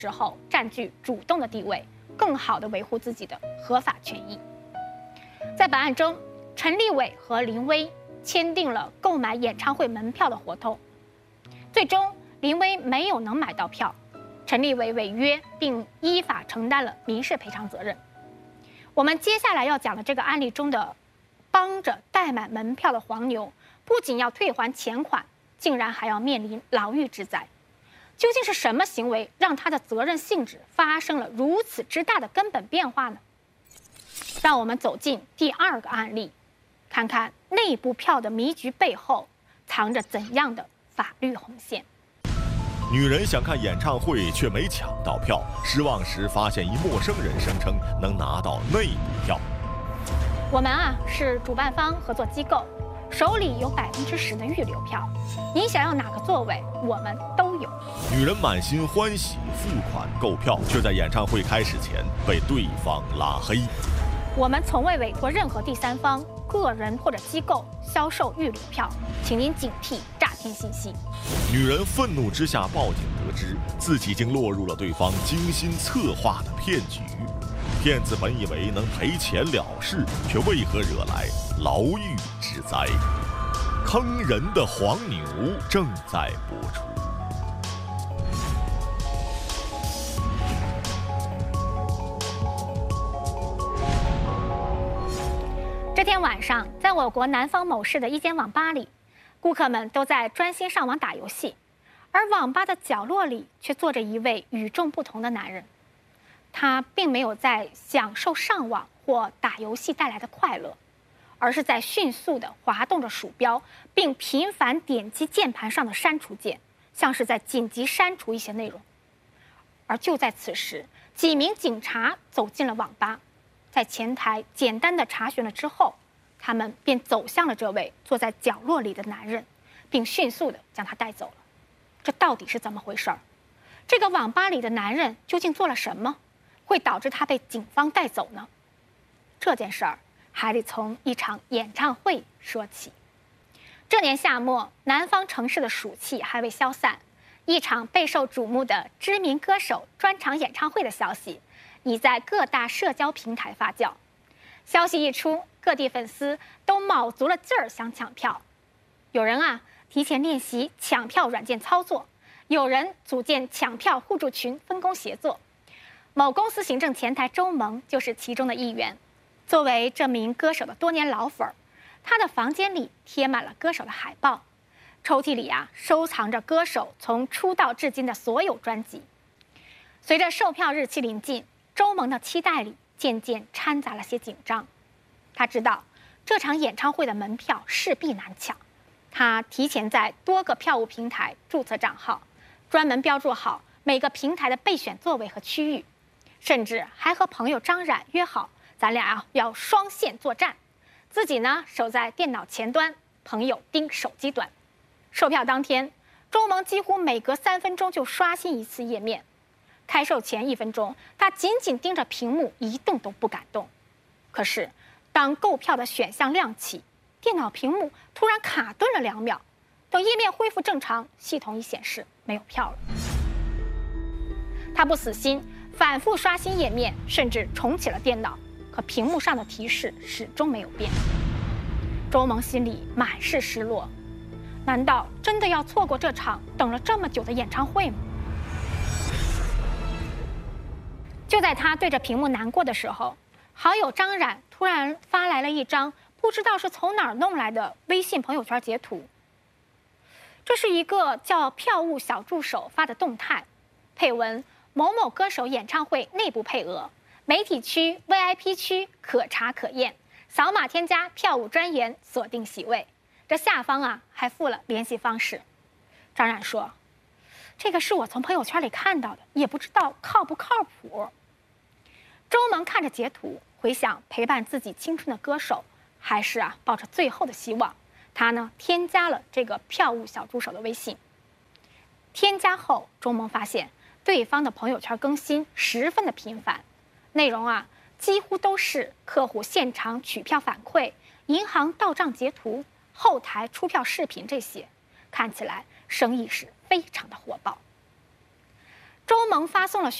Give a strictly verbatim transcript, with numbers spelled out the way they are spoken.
时候占据主动的地位，更好地维护自己的合法权益。在本案中，陈立伟和林威签订了购买演唱会门票的合同，最终林威没有能买到票，陈立伟违约并依法承担了民事赔偿责任。我们接下来要讲的这个案例中的帮着代买门票的黄牛，不仅要退还钱款，竟然还要面临牢狱之灾。究竟是什么行为让他的责任性质发生了如此之大的根本变化呢？让我们走进第二个案例，看看内部票的迷局背后藏着怎样的法律红线。 女人想看演唱会却没抢到票，失望时发现一陌生人声称能拿到内部票。 我们啊是主办方合作机构，手里有百分之十的预留票，你想要哪个座位，我们都有。 女人满心欢喜付款购票，却在演唱会开始前被对方拉黑。 我们从未委托任何第三方、个人或者机构销售预留票，请您警惕诈骗信息。 女人愤怒之下报警，得知自己竟落入了对方精心策划的骗局。骗子本以为能赔钱了事，却为何惹来牢狱之灾？坑人的黄牛正在播出。 这天晚上，在我国南方某市的一间网吧里，顾客们都在专心上网打游戏，而网吧的角落里却坐着一位与众不同的男人。他并没有在享受上网或打游戏带来的快乐，而是在迅速地滑动着鼠标，并频繁点击键盘上的删除键，像是在紧急删除一些内容。而就在此时，几名警察走进了网吧，在前台简单的查询了之后，他们便走向了这位坐在角落里的男人，并迅速地将他带走了。这到底是怎么回事儿？这个网吧里的男人究竟做了什么，会导致他被警方带走呢？这件事儿还得从一场演唱会说起。这年夏末，南方城市的暑气还未消散，一场备受瞩目的知名歌手专场演唱会的消息已在各大社交平台发酵。消息一出，各地粉丝都卯足了劲儿想抢票。有人啊提前练习抢票软件操作，有人组建抢票互助群分工协作。某公司行政前台周萌就是其中的一员。作为这名歌手的多年老粉儿，他的房间里贴满了歌手的海报，抽屉里啊收藏着歌手从出道至今的所有专辑。随着售票日期临近，周萌的期待里渐渐掺杂了些紧张。他知道这场演唱会的门票势必难抢，他提前在多个票务平台注册账号，专门标注好每个平台的备选座位和区域，甚至还和朋友张冉约好，咱俩啊要双线作战，自己呢守在电脑前端，朋友盯手机端。售票当天，周萌几乎每隔三分钟就刷新一次页面。开售前一分钟，他紧紧盯着屏幕，一动都不敢动。可是，当购票的选项亮起，电脑屏幕突然卡顿了两秒，等页面恢复正常，系统已显示没有票了。他不死心，反复刷新页面，甚至重启了电脑，可屏幕上的提示始终没有变。周萌心里满是失落，难道真的要错过这场等了这么久的演唱会吗？就在他对着屏幕难过的时候，好友张冉突然发来了一张不知道是从哪儿弄来的微信朋友圈截图。这是一个叫票务小助手发的动态，配文某某歌手演唱会内部配额，媒体区 V I P 区可查可验，扫码添加票务专员锁定席位。这下方啊还附了联系方式。张冉说，这个是我从朋友圈里看到的，也不知道靠不靠谱。周萌看着截图，回想陪伴自己青春的歌手，还是啊抱着最后的希望，他呢添加了这个票务小助手的微信。添加后，周萌发现对方的朋友圈更新十分的频繁，内容啊几乎都是客户现场取票反馈、银行到账截图、后台出票视频这些，看起来生意是非常的火爆。 周萌发送了